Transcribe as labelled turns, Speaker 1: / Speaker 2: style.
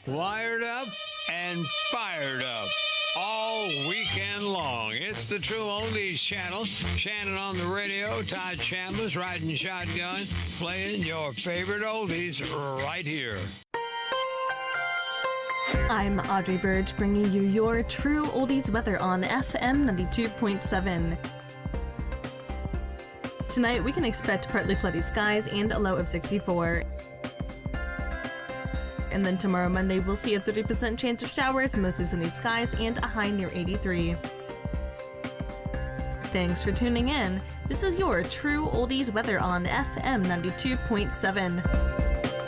Speaker 1: wired up and fired up all weekend long. It's the True Oldies channel. Shannon on the radio, Todd Chambliss riding shotgun, playing your favorite oldies right here.
Speaker 2: I'm Audrey Burge, bringing you your True Oldies weather on FM 92.7. Tonight, we can expect partly cloudy skies and a low of 64. And then tomorrow, Monday, we'll see a 30% chance of showers, mostly sunny skies, and a high near 83. Thanks for tuning in. This is your True Oldies weather on FM 92.7.